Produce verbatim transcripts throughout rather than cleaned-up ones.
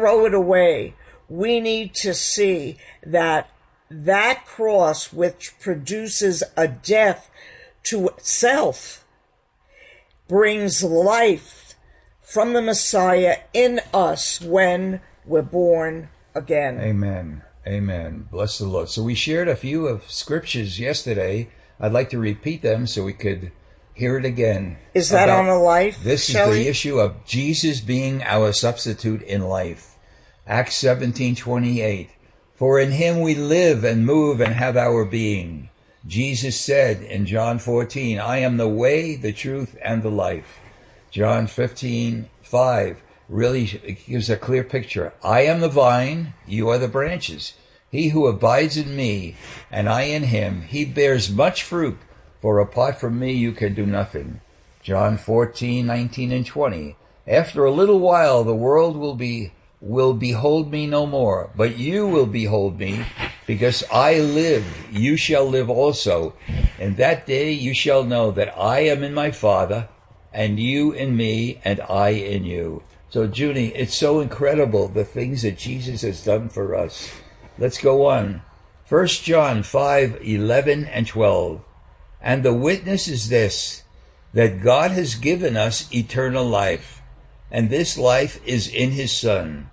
throw it away. We need to see that that cross, which produces a death to self, brings life from the Messiah in us when we're born again. Amen. Amen. Bless the Lord. So we shared a few of scriptures yesterday. I'd like to repeat them so we could hear it again. Is that on the life, This Shelley? is the issue of Jesus being our substitute in life. Acts seventeen twenty-eight. For in him we live and move and have our being. Jesus said in John fourteen, I am the way, the truth, and the life. John fifteen five really gives a clear picture. I am the vine, you are the branches. He who abides in me, and I in him, he bears much fruit, for apart from me you can do nothing. John fourteen nineteen and twenty. After a little while the world will be will behold me no more, but you will behold me, because I live, you shall live also. And that day you shall know that I am in my Father, and you in me, and I in you. So, Junie, it's so incredible, the things that Jesus has done for us. Let's go on. First John five eleven and twelve. And the witness is this, that God has given us eternal life, and this life is in his Son.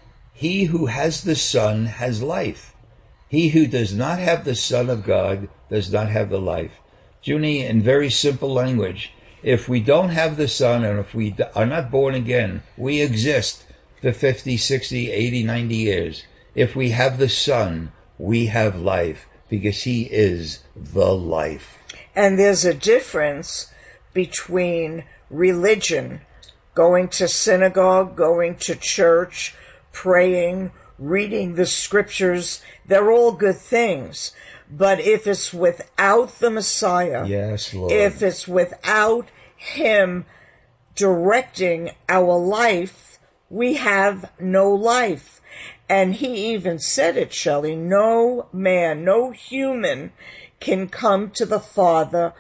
He who has the Son has life. He who does not have the Son of God does not have the life. Junie, in very simple language, if we don't have the Son and if we are not born again, we exist for fifty, sixty, eighty, ninety years. If we have the Son, we have life because he is the life. And there's a difference between religion, going to synagogue, going to church, praying, reading the scriptures. They're all good things. But if it's without the Messiah, yes, Lord. If it's without him directing our life, we have no life. And he even said it, Shelley, no man, no human can come to the Father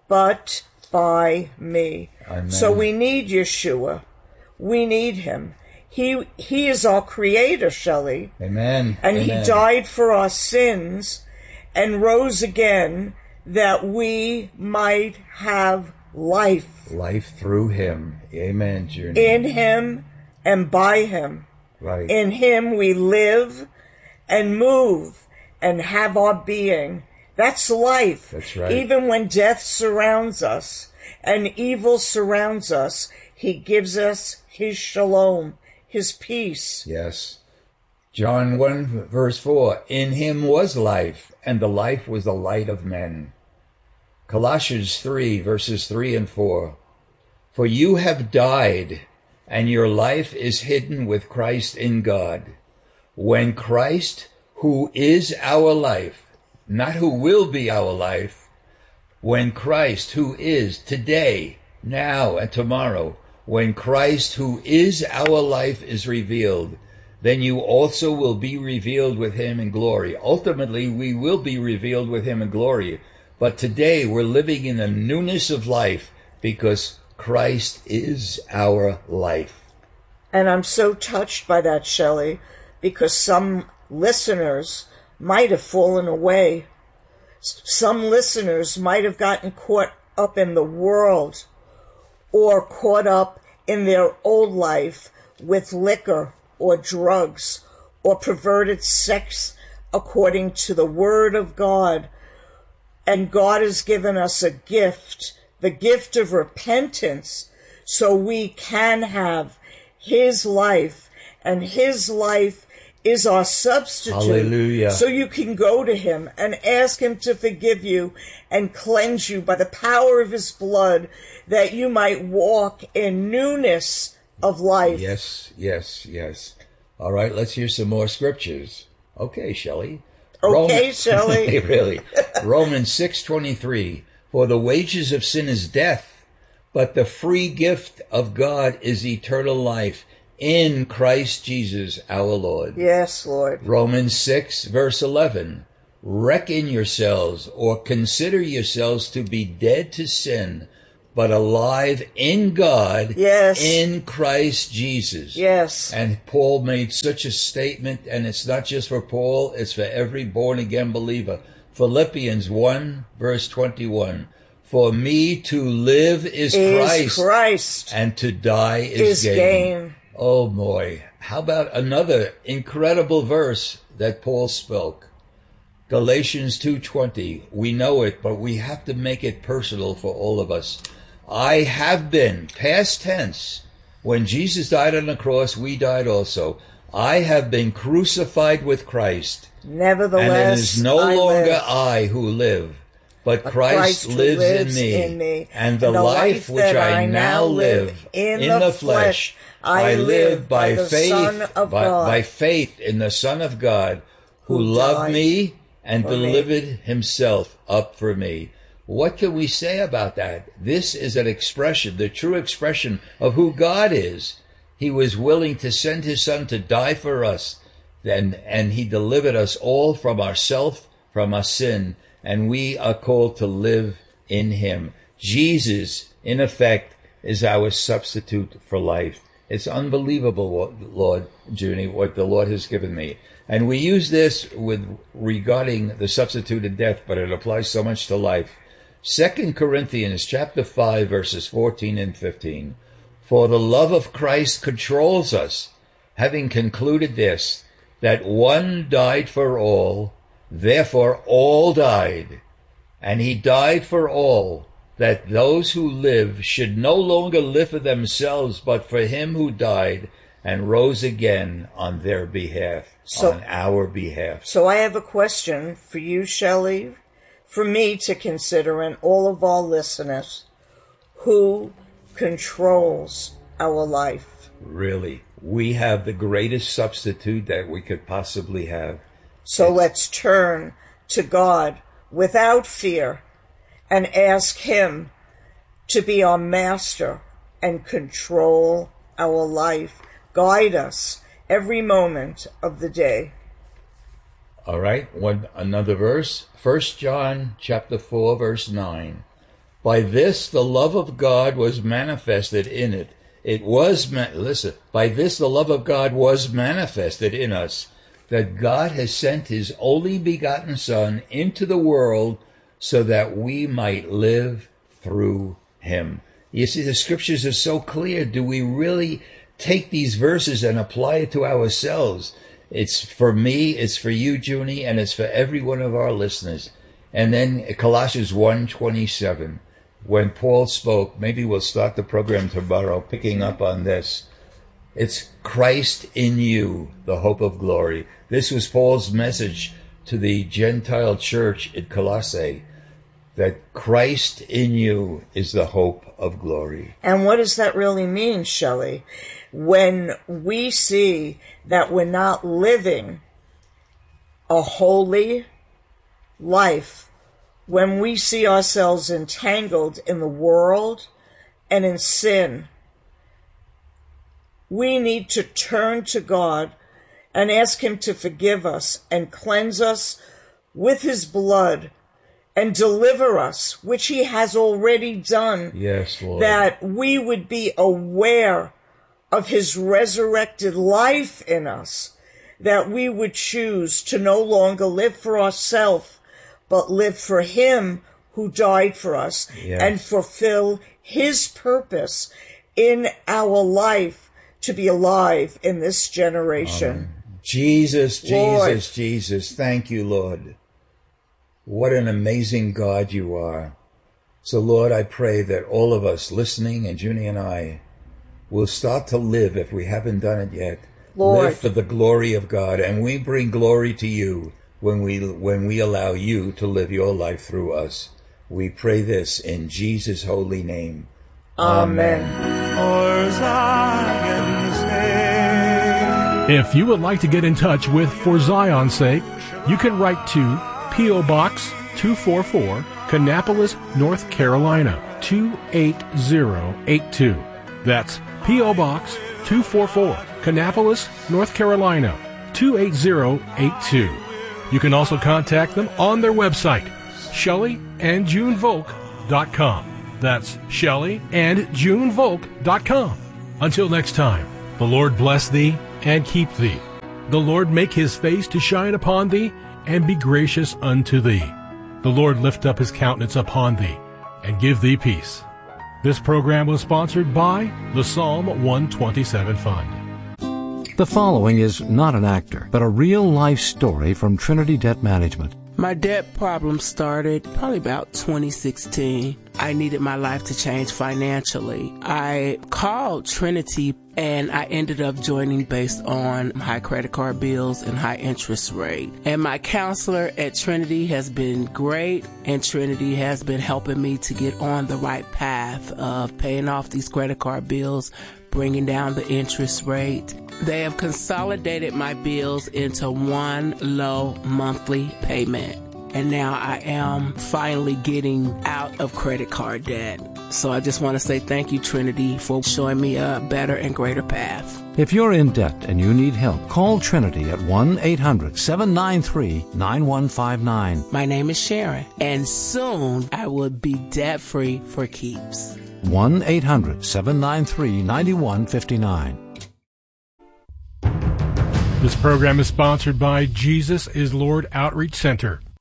but by me. Amen. So we need Yeshua. We need him. He he is our creator, Shelley. Amen. And Amen. he died for our sins and rose again that we might have life. Life through him. Amen, Junie. In him and by him. Right. In him we live and move and have our being. That's life. That's right. Even when death surrounds us and evil surrounds us, he gives us his shalom, his peace. Yes. John one, verse four, in him was life, and the life was the light of men. Colossians three, verses three and four, for you have died, and your life is hidden with Christ in God. When Christ, who is our life, not who will be our life, when Christ, who is today, now, and tomorrow, when Christ, who is our life, is revealed, then you also will be revealed with him in glory. Ultimately, we will be revealed with him in glory. But today, we're living in the newness of life because Christ is our life. And I'm so touched by that, Shelley, because some listeners might have fallen away. Some listeners might have gotten caught up in the world or caught up in their old life with liquor or drugs or perverted sex according to the word of God. And God has given us a gift, the gift of repentance, so we can have his life, and his life is our substitute. Hallelujah. So you can go to him and ask him to forgive you and cleanse you by the power of his blood, that you might walk in newness of life. Yes, yes, yes. All right, let's hear some more scriptures. Okay, Shelley. Okay, Roman- Shelley. Really. Romans six twenty-three, for the wages of sin is death, but the free gift of God is eternal life in Christ Jesus our Lord. Yes, Lord. Romans six, verse eleven, reckon yourselves or consider yourselves to be dead to sin, but alive in God, Yes. in Christ Jesus. Yes. And Paul made such a statement, and it's not just for Paul, it's for every born-again believer. Philippians one, verse twenty-one. For me to live is, Is Christ, Christ. and to die is, Is gain. gain. Oh boy. How about another incredible verse that Paul spoke? Galatians two twenty. We know it, but we have to make it personal for all of us. I have been, past tense, when Jesus died on the cross, we died also. I have been crucified with Christ. Nevertheless, and it is no I longer live. I who live, but, But Christ, Christ who lives, lives in, me, in me. and the, And the life life which that I I now now live live in, in the the flesh, flesh, I live live by by the faith, Son of by, God, by faith in the Son of God, who, who loved died me and for delivered me. himself up for me. What can we say about that? This is an expression, the true expression of who God is. He was willing to send his Son to die for us, and, and he delivered us all from ourself, from our sin, and we are called to live in him. Jesus, in effect, is our substitute for life. It's unbelievable, Lord, Junie, what the Lord has given me. And we use this with regarding the substituted death, but it applies so much to life. Second Corinthians chapter five, verses fourteen and fifteen. For the love of Christ controls us, having concluded this, that one died for all, therefore all died. And he died for all, that those who live should no longer live for themselves, but for him who died and rose again on their behalf, So- on our behalf. So I have a question for you, Shelley, for me to consider, and all of our listeners. Who controls our life? Really, we have the greatest substitute that we could possibly have. So let's turn to God without fear and ask him to be our master and control our life. Guide us every moment of the day. All right, one another verse. First John chapter four, verse nine. By this the love of God was manifested in it. It was, ma- listen, by this the love of God was manifested in us, that God has sent his only begotten Son into the world so that we might live through him. You see, the scriptures are so clear. Do we really take these verses and apply it to ourselves? It's for me, it's for you, Junie, and it's for every one of our listeners. And then Colossians one twenty-seven, when Paul spoke, maybe we'll start the program tomorrow picking up on this. It's Christ in you, the hope of glory. This was Paul's message to the Gentile church at Colossae, that Christ in you is the hope of glory. And what does that really mean, Shelley? When we see that we're not living a holy life, when we see ourselves entangled in the world and in sin, we need to turn to God and ask him to forgive us and cleanse us with his blood and deliver us, which he has already done. Yes, Lord. That we would be aware of his resurrected life in us, that we would choose to no longer live for ourselves, but live for him who died for us, Yes. and fulfill his purpose in our life to be alive in this generation. Amen. Jesus, Jesus, Lord. Jesus. Thank you, Lord. What an amazing God you are. So, Lord, I pray that all of us listening, and Junie and I, will start to live, if we haven't done it yet, Lord. live for the glory of God. And we bring glory to you when we when we allow you to live your life through us. We pray this in Jesus' holy name. Amen. For Zion's sake. If you would like to get in touch with For Zion's Sake, you can write to P O. Box two forty-four, Kannapolis, North Carolina, two eight zero eight two. That's P O. Box two forty-four, Kannapolis, North Carolina, two eight zero eight two. You can also contact them on their website, Shelley and June Volk dot com. That's Shelley and June Volk dot com. Until next time, the Lord bless thee and keep thee. The Lord make his face to shine upon thee and be gracious unto thee. The Lord lift up his countenance upon thee and give thee peace. This program was sponsored by the Psalm one twenty-seven Fund. The following is not an actor, but a real-life story from Trinity Debt Management. My debt problem started probably about twenty sixteen. I needed my life to change financially. I called Trinity and I ended up joining based on high credit card bills and high interest rate. And my counselor at Trinity has been great, and Trinity has been helping me to get on the right path of paying off these credit card bills, bringing down the interest rate. They have consolidated my bills into one low monthly payment. And now I am finally getting out of credit card debt. So I just want to say thank you, Trinity, for showing me a better and greater path. If you're in debt and you need help, call Trinity at one eight hundred seven nine three nine one five nine. My name is Sharon, and soon I will be debt-free for keeps. one eight hundred seven nine three nine one five nine. This program is sponsored by Jesus is Lord Outreach Center.